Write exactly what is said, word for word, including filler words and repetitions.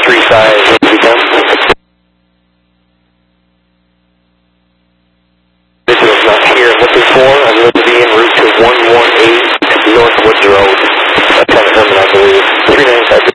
three five, become. Visual's not here. I'm looking for. I'm looking to be en route to one one eight North Woods Road. That's kind of Herman, I believe. three nine five.